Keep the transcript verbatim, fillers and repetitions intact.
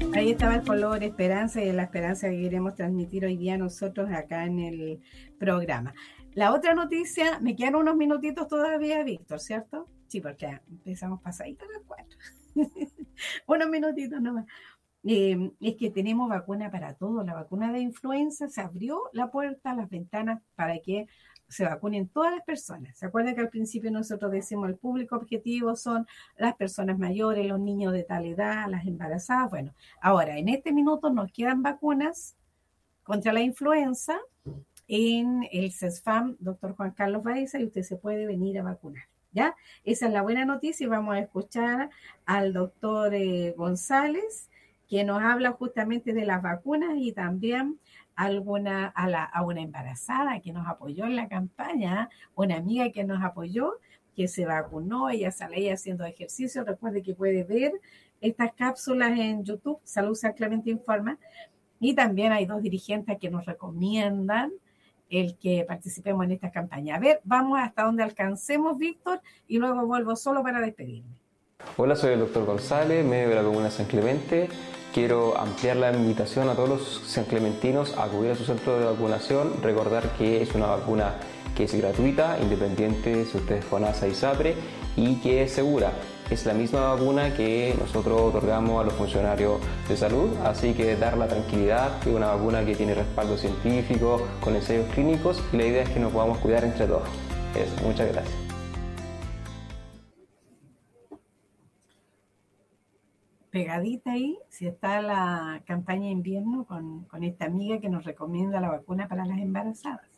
Ahí estaba el color esperanza y la esperanza que queremos transmitir hoy día nosotros acá en el programa. La otra noticia, me quedan unos minutitos todavía, Víctor, ¿cierto? Sí, porque empezamos pasadito a las cuatro. Unos minutitos nomás. Eh, es que tenemos vacuna para todo. La vacuna de influenza se abrió la puerta, las ventanas para que se vacunen todas las personas. ¿Se acuerdan que al principio nosotros decimos el público objetivo son las personas mayores, los niños de tal edad, las embarazadas? Bueno, ahora en este minuto nos quedan vacunas contra la influenza en el CESFAM, doctor Juan Carlos Baeza, y usted se puede venir a vacunar. ¿Ya? Esa es la buena noticia y vamos a escuchar al doctor eh, González, que nos habla justamente de las vacunas y también alguna, a, la, a una embarazada que nos apoyó en la campaña, una amiga que nos apoyó, que se vacunó, ella sale ahí haciendo ejercicio. Recuerde que puede ver estas cápsulas en YouTube, Salud San Clemente Informa, y también hay dos dirigentes que nos recomiendan el que participemos en esta campaña. A ver, vamos hasta donde alcancemos, Víctor, y luego vuelvo solo para despedirme. Hola, soy el doctor González, médico de la comuna San Clemente. Quiero ampliar la invitación a todos los sanclementinos a acudir a su centro de vacunación. Recordar que es una vacuna que es gratuita, independiente si usted es FONASA y SAPRE, y que es segura. Es la misma vacuna que nosotros otorgamos a los funcionarios de salud, así que dar la tranquilidad que es una vacuna que tiene respaldo científico, con ensayos clínicos, y la idea es que nos podamos cuidar entre todos. Eso, muchas gracias. Pegadita ahí, si está la campaña de invierno con, con esta amiga que nos recomienda la vacuna para las embarazadas.